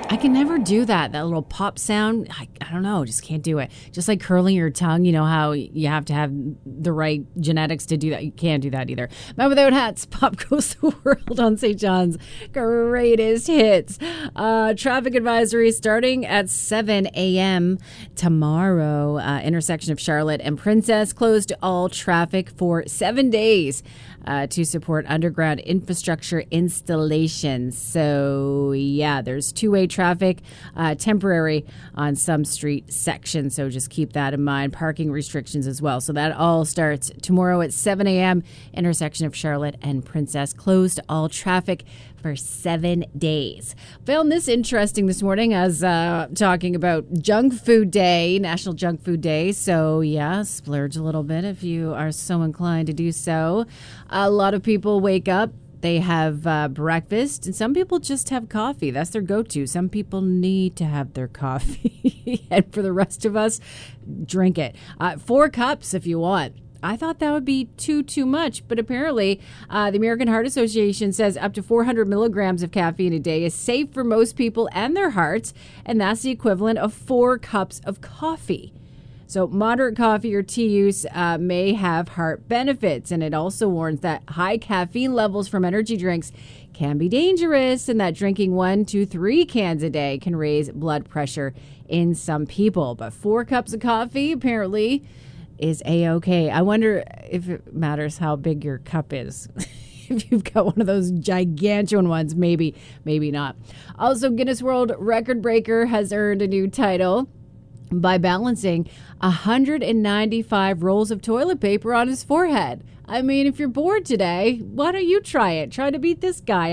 I can never do that little pop sound. I don't know, just can't do it. Just like curling your tongue, you know how you have to have the right genetics to do that. You can't do that either. But without hats, Pop Goes the World on St. John's greatest hits. Traffic advisory starting at 7 a.m. tomorrow. Intersection of Charlotte and Princess closed to all traffic for 7 days. To support underground infrastructure installations. So, yeah, there's two-way traffic, temporary on some street sections. So just keep that in mind. Parking restrictions as well. So that all starts tomorrow at 7 a.m. Intersection of Charlotte and Princess closed to all traffic for 7 days. Found this interesting this morning as talking about Junk Food Day, National Junk Food Day. So, yeah, splurge a little bit if you are so inclined to do so. A lot of people wake up, they have breakfast, and some people just have coffee. That's their go-to. Some people need to have their coffee. And for the rest of us, drink it. 4 cups if you want. I thought that would be too much, but apparently the American Heart Association says up to 400 milligrams of caffeine a day is safe for most people and their hearts, and that's the equivalent of 4 cups of coffee. So moderate coffee or tea use may have heart benefits, and it also warns that high caffeine levels from energy drinks can be dangerous, and that drinking 1 to 3 cans a day can raise blood pressure in some people. But 4 cups of coffee apparently is A-OK. I wonder if it matters how big your cup is. If you've got one of those gigantuan ones, maybe not. Also, Guinness World Record breaker has earned a new title by balancing 195 rolls of toilet paper on his forehead. I mean, if you're bored today, why don't you try it? Try to beat this guy.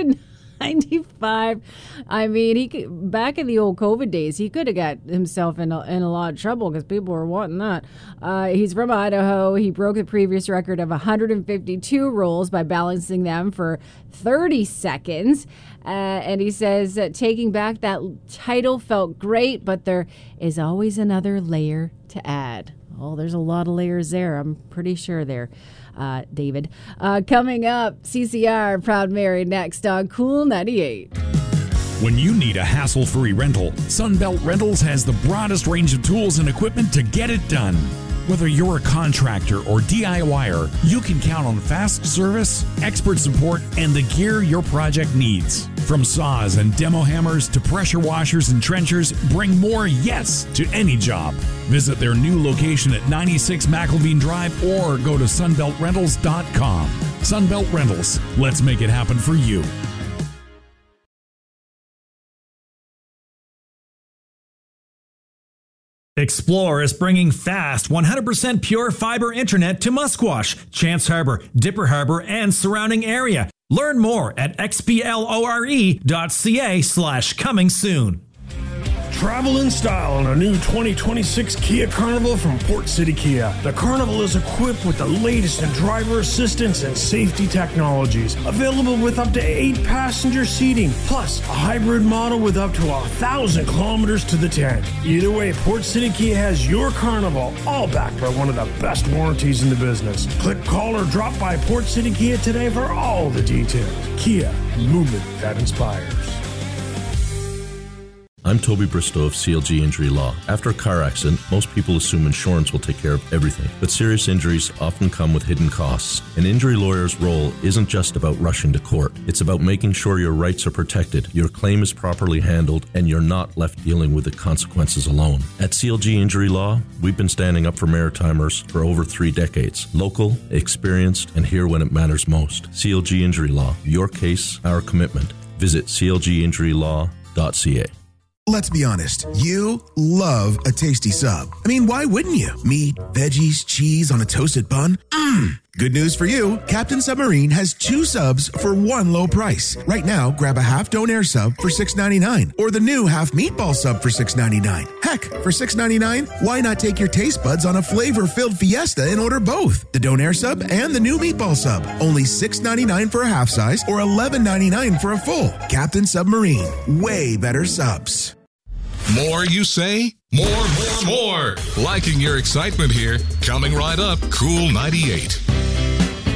195. I mean, he could, back in the old COVID days, he could have got himself in a lot of trouble because people were wanting that. He's from Idaho. He broke the previous record of 152 rolls by balancing them for 30 seconds. And he says that taking back that title felt great, but there is always another layer to add. Oh, there's a lot of layers there. I'm pretty sure there. David. Coming up, CCR, Proud Mary, next on Cool 98. When you need a hassle-free rental, Sunbelt Rentals has the broadest range of tools and equipment to get it done. Whether you're a contractor or DIYer, you can count on fast service, expert support, and the gear your project needs. From saws and demo hammers to pressure washers and trenchers, bring more yes to any job. Visit their new location at 96 McElveen Drive or go to sunbeltrentals.com. Sunbelt Rentals. Let's make it happen for you. Xplore is bringing fast, 100% pure fiber internet to Musquash, Chance Harbor, Dipper Harbor, and surrounding area. Learn more at xplore.ca/coming soon. Travel in style on a new 2026 Kia Carnival from Port City Kia. The Carnival is equipped with the latest in driver assistance and safety technologies. Available with up to 8 passenger seating, plus a hybrid model with up to 1,000 kilometers to the tank. Either way, Port City Kia has your Carnival, all backed by one of the best warranties in the business. Click, call, or drop by Port City Kia today for all the details. Kia, movement that inspires. I'm Toby Bristow of CLG Injury Law. After a car accident, most people assume insurance will take care of everything, but serious injuries often come with hidden costs. An injury lawyer's role isn't just about rushing to court. It's about making sure your rights are protected, your claim is properly handled, and you're not left dealing with the consequences alone. At CLG Injury Law, we've been standing up for Maritimers for over 3 decades. Local, experienced, and here when it matters most. CLG Injury Law. Your case, our commitment. Visit clginjurylaw.ca. Let's be honest, you love a tasty sub. I mean, why wouldn't you? Meat, veggies, cheese on a toasted bun? Good news for you. Captain Submarine has 2 subs for one low price. Right now, grab a half Donair sub for $6.99 or the new half meatball sub for $6.99. Heck, for $6.99, why not take your taste buds on a flavor-filled fiesta and order both? The Donair sub and the new meatball sub. Only $6.99 for a half size or $11.99 for a full. Captain Submarine. Way better subs. More, you say? More. Liking your excitement here. Coming right up, Cool 98.